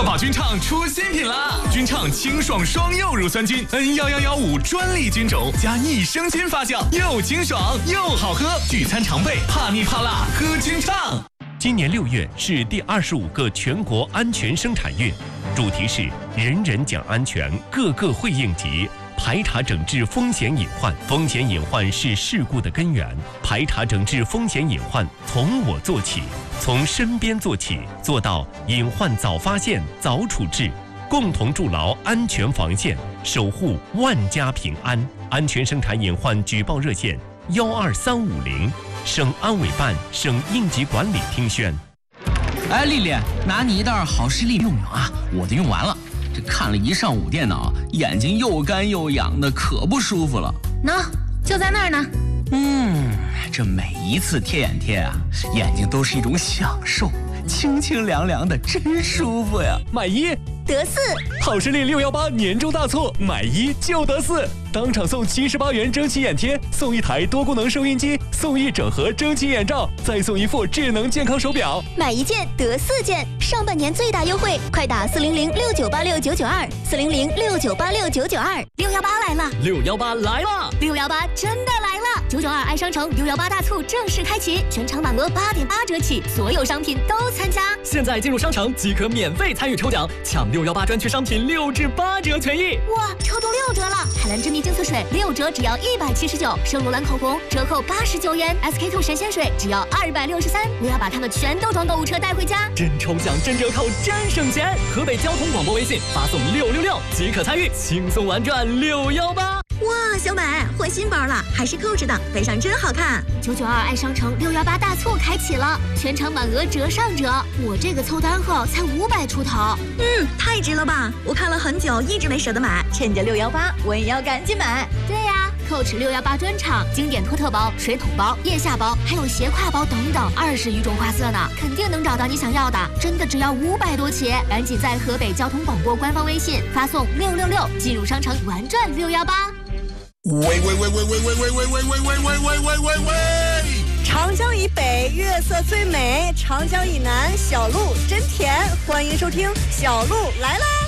乐宝君畅出新品啦！君畅清爽双柚乳酸菌 N11115专利菌种加益生菌发酵，又清爽又好喝，聚餐常备，怕腻怕辣喝君畅。 今年6月是第25个全国安全生产月，主题是人人讲安全，个个会应急。排查整治风险隐患，风险隐患是事故的根源。排查整治风险隐患，从我做起，从身边做起，做到隐患早发现、早处置，共同筑牢安全防线，守护万家平安。安全生产隐患举报热线12350，省安委办、省应急管理厅宣。 哎，丽丽，拿你一袋好视力用用啊，我的用完了。这看了一上午电脑，眼睛又干又痒的，可不舒服了。 喏，就在那儿呢。 这每一次贴眼贴啊，眼睛都是一种享受，清清凉凉的，真舒服呀。 买1 得4， 好视力618年终大促，买1就得4，当场送78元蒸汽眼贴，送1台多功能收音机，送1整盒蒸汽眼罩，再送1副智能健康手表。 买1件得4件，上半年最大优惠，快打400698699260069869926。618来了 ，618来了 ，618真的来了！992爱商城618大促正式开启，全场满额8.8折起，所有商品都参加。 现在进入商城即可免费参与抽奖，抢618专区商品6至8折权益。 哇，抽中6折了！海蓝珍妮精粹水6折只要179，圣罗兰口红折扣89元，SK2 神仙水只要263。我要把它们全都装购物车带回家， 真抽奖真折扣真省钱！河北交通广播微信发送666即可参与，轻松玩转618。 哇，小美换新包了，还是扣着的，背上真好看。992爱商城618大促开启了，全场满额折上折。我这个凑单后才500出头，太值了吧！我看了很久，一直没舍得买，趁着618，我也要赶紧买。对呀，Coach 618专场经典托特包、水桶包、腋下包，还有斜挎包等等20余种花色呢，肯定能找到你想要的。真的只要500多起，赶紧在河北交通广播官方微信发送666，进入商城玩转618。 喂！ 长江以北月色最美，长江以南小鹿真甜。欢迎收听小鹿来啦！